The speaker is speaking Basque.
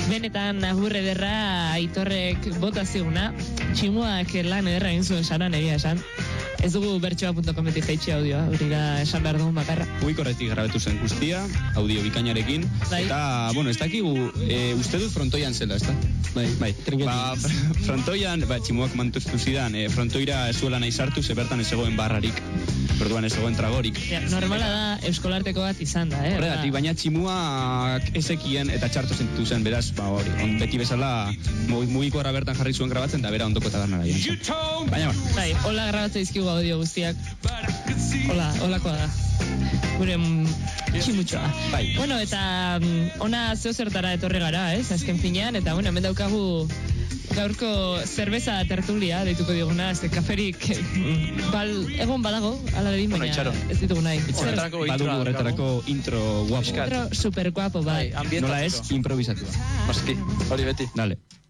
benetan agur ederra Aitorrek bota ziguna, tximuak lan ederra egin zuen saran egia esan. Ez dugu bertsoa.cometik jaitxe audioa, hori da esan behar dugun bakarra. Uikorretik grabetu zen guztia, audio bikainarekin, eta, bueno, ez dakigu, uste dut frontoian zela, ez da? Bai. Frontoian, tximuak mantuzu zidan, frontoira ezuela nahi sartu, bertan ez zegoen barrarik, orduan ez zegoen tragorik. Normala da euskolarteko bat izan da, Horregatik, baina tximuak ezekien eta txartu zentu zen, beraz, beti bezala mugikoarra bertan jarri zuen grabatzen, da bera ondoko tabernara. Baina, bai, hola grabatu izkigu audio guztiak. Holakoa da. Gure tximutxoa. Bai. Bueno, eta ona zeo zertara etorri gara, azken finean, eta bueno, hemen daukagu gaurko zerbeza tertulia, deituko diguna, kaferik egon badago, ala dedin, baina ez ditugu nahi. Badugu horretarako intro guapo. Intro super guapo, bai. Nola ez, improvisatua. Maski, hori beti. Dale.